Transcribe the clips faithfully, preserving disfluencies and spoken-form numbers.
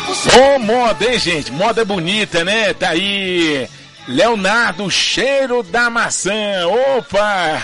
Ô, oh, moda, hein, gente? Moda bonita, né? Tá aí Leonardo, cheiro da maçã. Opa!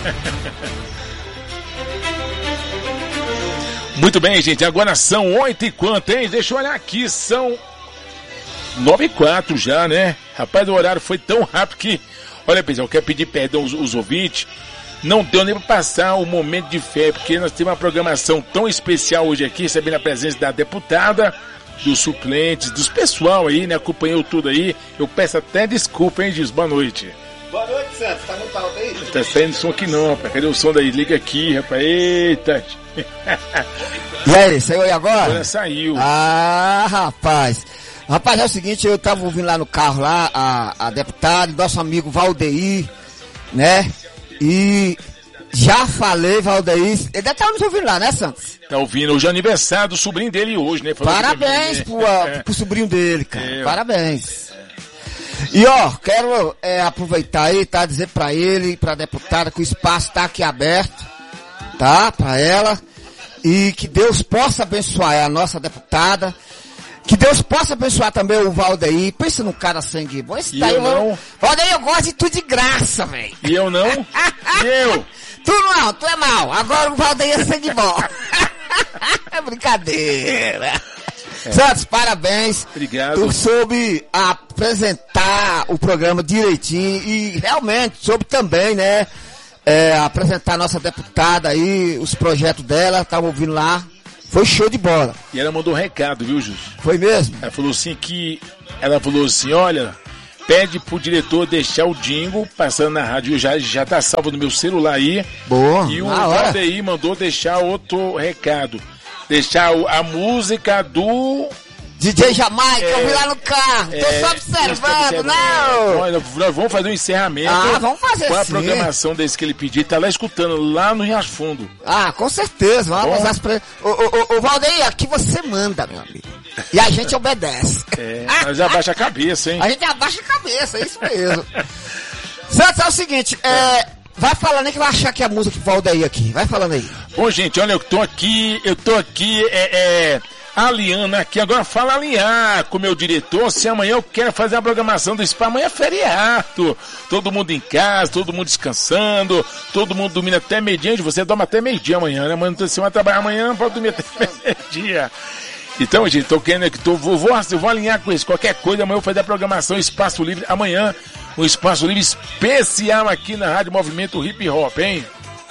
Muito bem, gente. Agora são oito e quanto, hein? Deixa eu olhar aqui. São nove e quatro já, né? Rapaz, o horário foi tão rápido que... Olha, pessoal, eu quero pedir perdão aos, aos ouvintes. Não deu nem para passar o momento de fé, porque nós temos uma programação tão especial hoje aqui, recebendo a presença da deputada, dos suplentes, dos pessoal aí, né? Acompanhou tudo aí. Eu peço até desculpa, hein, Gis? Boa noite. Boa noite, Santos. Tá muito alto aí? Não tá saindo som aqui não, rapaz. Cadê o som daí? Liga aqui, rapaz. Eita. E aí, saiu aí agora? Agora saiu. Ah, rapaz. Rapaz, é o seguinte, eu tava ouvindo lá no carro, lá, a, a deputada, nosso amigo Valdeir, né? E já falei, Valdeir, ele deve estar nos ouvindo lá, né, Santos? Tá ouvindo, hoje é aniversário do sobrinho dele hoje, né? Falou Parabéns que... pro, é. pro sobrinho dele, cara. É. Parabéns. É. E ó, quero é, aproveitar aí, tá? Dizer pra ele, pra deputada, que o espaço tá aqui aberto, tá? Pra ela. E que Deus possa abençoar a nossa deputada. Que Deus possa abençoar também o Valdeir. Pensa num cara sangue bom. Esse daí, eu não. Valdeir, eu gosto de tudo de graça, velho. E eu não? E eu? Tu não, tu é mal. Agora o Valdeir é sangue bom. É brincadeira. É. Santos, parabéns. Obrigado. Tu soube apresentar o programa direitinho e realmente soube também, né? É, apresentar a nossa deputada aí, os projetos dela, tava ouvindo lá. Foi show de bola. E ela mandou um recado, viu, Júlio? Foi mesmo? Ela falou assim que... Ela falou assim, olha, pede pro diretor deixar o jingle passando na rádio. Já, já tá salvo no meu celular aí. Boa. E o Valdeir mandou deixar outro recado. Deixar a música do... D J Jamaica, é, eu vi lá no carro. É, tô só observando, não. Olha, nós vamos fazer um encerramento. Ah, vamos fazer com a sim. programação desse que ele pediu. Tá lá escutando, lá no Riacho Fundo. Ah, com certeza. Vamos fazer as pre... Ô, ô, ô, ô, Valdeir, aqui você manda, meu amigo. E a gente obedece. É, nós abaixa a cabeça, hein? A gente abaixa a cabeça, é isso mesmo. Santos, é o seguinte, é... vai falando aí que vai achar que é a música que Valdeir aqui. Vai falando aí. Bom, gente, olha, eu tô aqui, eu tô aqui, é... é... Aliana aqui, agora fala alinhar com o meu diretor, se amanhã eu quero fazer a programação do spa, amanhã é feriado, todo mundo em casa, todo mundo descansando, todo mundo dormindo até meio-dia, você dorme até meio-dia amanhã, né? Amanhã você vai trabalhar amanhã, pode dormir até meio-dia. Então, gente, tô querendo que tô, vou, vou, eu vou alinhar com isso, qualquer coisa, amanhã eu vou fazer a programação Espaço Livre, amanhã, um Espaço Livre especial aqui na Rádio Movimento Hip Hop, hein?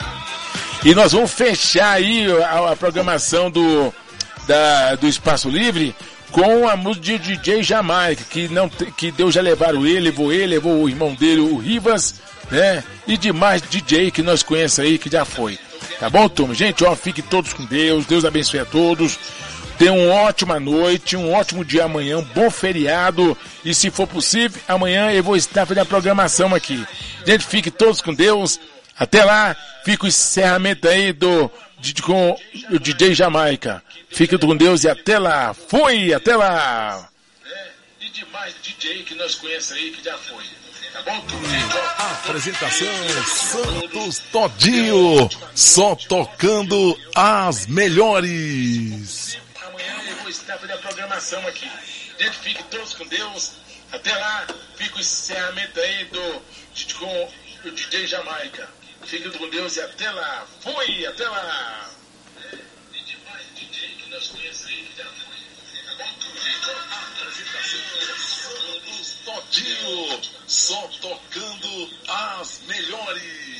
E nós vamos fechar aí a, a programação do... Da, do Espaço Livre com a música de D J Jamaica, que, não, que Deus já levaram ele, levou ele, levou o irmão dele, o Rivas, né? E demais D J que nós conhecemos aí, que já foi. Tá bom, turma? Gente, ó, fiquem todos com Deus, Deus abençoe a todos. Tenham uma ótima noite, um ótimo dia amanhã, um bom feriado. E se for possível, amanhã eu vou estar fazendo a programação aqui. Gente, fiquem todos com Deus. Até lá, fica o encerramento aí do, de, com o D J Jamaica. Fica com Deus e até lá. Fui, até lá. É, e demais D J que nós conhecemos aí que já foi. Tá bom? Apresentação Santos Todinho. Só tocando as melhores. Amanhã eu vou estar fazendo a programação aqui. Gente, fiquem todos com Deus. Até lá, fica o encerramento aí do, de, com o D J Jamaica. Fica com Deus e até lá. Fui, até lá. É, e demais D J que nós conhecemos aí que já foi. Tá bom? Apresentação Santos Todinho. Só tocando as melhores.